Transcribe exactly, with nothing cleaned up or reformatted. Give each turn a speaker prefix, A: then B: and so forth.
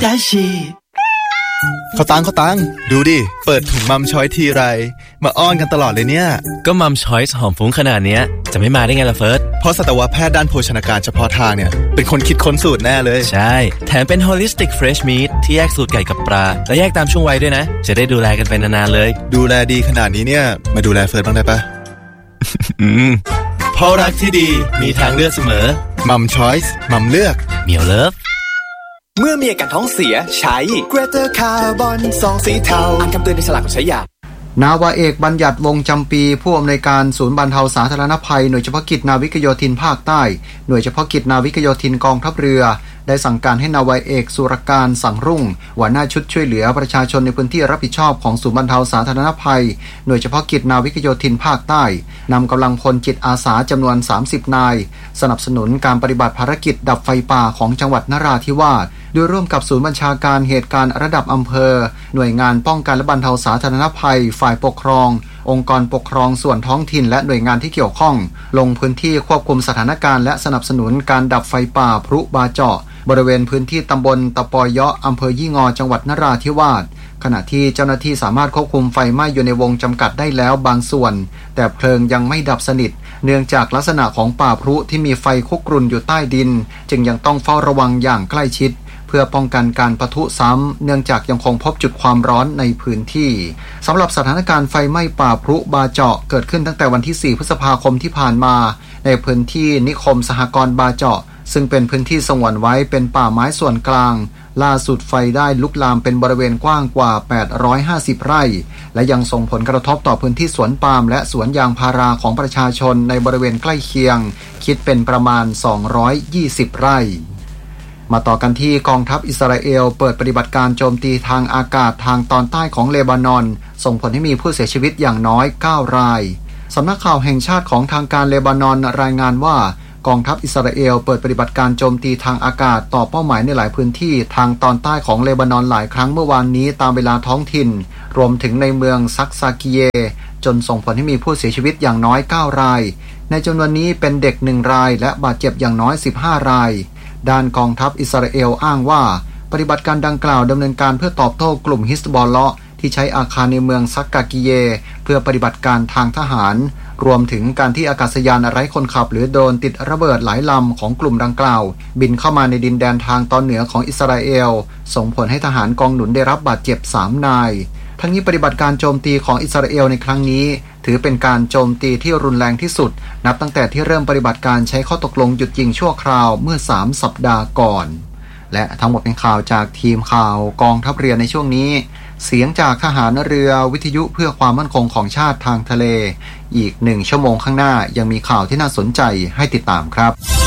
A: าชิ
B: เขาตังเขาตังดูดิเปิดถุงมัมช้อยทีไรมาอ้อนกันตลอดเลยเนี่ย
C: ก็มัมช้อยส์หอมฟุ้งขนาดเนี้ยจะไม่มาได้ไงล่ะเฟิร์ส
B: เพราะสัตวแพทย์ด้านโภชนาการเฉพาะทางเนี่ยเป็นคนคิดค้นสูตรแน่เลย
C: ใช่แถมเป็น Holistic Fresh Meat ที่แยกสูตรไก่กับปลาและแยกตามช่วงวัยด้วยนะจะได้ดูแลกันไปนานๆเลย
B: ดูแลดีขนาดนี้เนี่ยมาดูแลเฟิร์สบ้างได้ปะ
C: อืมเพราะรักที่ดีมีทางเลือกเสมอ
B: มัมช้อยส์มัมเลือก
C: เหมียวเลิฟ
A: เมื่อมีอาการท้องเสียใช้ Greater Carbon ซองสีเทาอ่านคำเตือนในฉลากก่อนใช้ยาน
D: าวาเอกบัญญัติวงจำปีผู้อำนวยการศูนย์บรรเทาสาธารณภัยหน่วยเฉพาะกิจนาวิกโยธินภาคใต้หน่วยเฉพาะกิจนาวิกโยธินกองทัพเรือได้สั่งการให้นาวาเอกสุรการสังรุ่งหัวหน้าชุดช่วยเหลือประชาชนในพื้นที่รับผิดชอบของศูนย์บรรเทาสาธารณภัยหน่วยเฉพาะกิจนาวิกโยธินภาคใต้นำกำลังพลจิตอาสาจำนวนสามสิบนายสนับสนุนการปฏิบัติภารกิจดับไฟป่าของจังหวัดนราธิวาสโดยร่วมกับศูนย์บัญชาการเหตุการณ์ระดับอำเภอหน่วยงานป้องกันและบรรเทาสาธารณภัยฝ่ายปกครององค์กรปกครองส่วนท้องถิ่นและหน่วยงานที่เกี่ยวข้องลงพื้นที่ควบคุมสถานการณ์และสนับสนุนการดับไฟป่าพรุบาเจาะบริเวณพื้นที่ตำบลตะปอยเยาะอำเภอยี่งอจังหวัดนราธิวาสขณะที่เจ้าหน้าที่สามารถควบคุมไฟไหม้อยู่ในวงจำกัดได้แล้วบางส่วนแต่เพลิงยังไม่ดับสนิทเนื่องจากลักษณะของป่าพรุที่มีไฟคุกรุ่นอยู่ใต้ดินจึงยังต้องเฝ้าระวังอย่างใกล้ชิดเพื่อป้องกันการปะทุซ้ำเนื่องจากยังคงพบจุดความร้อนในพื้นที่สำหรับสถานการณ์ไฟไหม้ป่าพรุบาเจาะเกิดขึ้นตั้งแต่วันที่สี่พฤษภาคมที่ผ่านมาในพื้นที่นิคมสหกรณ์บาเจาะซึ่งเป็นพื้นที่สงวนไว้เป็นป่าไม้ส่วนกลางล่าสุดไฟได้ลุกลามเป็นบริเวณกว้างกว่าแปดร้อยห้าสิบไร่และยังส่งผลกระทบต่อพื้นที่สวนปาล์มและสวนยางพาราของประชาชนในบริเวณใกล้เคียงคิดเป็นประมาณสองร้อยยี่สิบไร่มาต่อกันที่กองทัพอิสราเอลเปิดปฏิบัติการโจมตีทางอากาศทางตอนใต้ของเลบานอนส่งผลให้มีผู้เสียชีวิตอย่างน้อยเก้ารายสำนักข่าวแห่งชาติของทางการเลบานอนรายงานว่ากองทัพอิสราเอลเปิดปฏิบัติการโจมตีทางอากาศต่อเป้าหมายในหลายพื้นที่ทางตอนใต้ของเลบานอนหลายครั้งเมื่อวานนี้ตามเวลาท้องถิ่นรวมถึงในเมืองซักซากิเยจนส่งผลให้มีผู้เสียชีวิตอย่างน้อยเก้ารายในจำนวนนี้เป็นเด็กหนึ่งรายและบาดเจ็บอย่างน้อยสิบห้ารายด้านกองทัพอิสราเอลอ้างว่าปฏิบัติการดังกล่าวดำเนินการเพื่อตอบโต้กลุ่มฮิสบอลเลาะห์ที่ใช้อาคารในเมืองซักกากิเยเพื่อปฏิบัติการทางทหารรวมถึงการที่อากาศยานไร้คนขับหรือโดรนติดระเบิดหลายลำของกลุ่มดังกล่าวบินเข้ามาในดินแดนทางตอนเหนือของอิสราเอลส่งผลให้ทหารกองหนุนได้รับบาดเจ็บสามนายทั้งนี้ปฏิบัติการโจมตีของอิสราเอลในครั้งนี้ถือเป็นการโจมตีที่รุนแรงที่สุดนับตั้งแต่ที่เริ่มปฏิบัติการใช้ข้อตกลงหยุดยิงชั่วคราวเมื่อสามสัปดาห์ก่อนและทั้งหมดเป็นข่าวจากทีมข่าวกองทัพเรือในช่วงนี้เสียงจากทหารเรือวิทยุเพื่อความมั่นคงของชาติทางทะเลอีกหนึ่งชั่วโมงข้างหน้ายังมีข่าวที่น่าสนใจให้ติดตามครับ